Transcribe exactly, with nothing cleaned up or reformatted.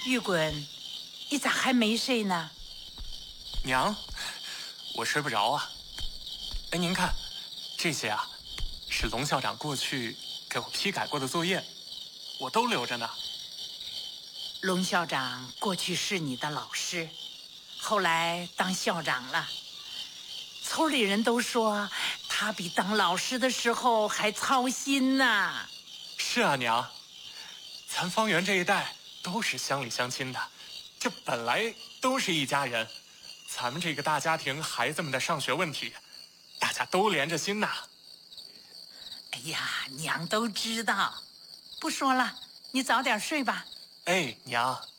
玉滚，你咋还没睡呢？ 娘，我睡不着啊。哎，您看，这些啊，是龙校长过去给我批改过的作业，我都留着呢。 龙校长过去是你的老师，后来当校长了。村里人都说他比当老师的时候还操心呢。 是啊，娘，咱方圆这一带都是乡里乡亲的，这本来都是一家人。咱们这个大家庭孩子们的上学问题，大家都连着心呐。 哎呀，娘都知道，不说了，你早点睡吧。 哎，娘。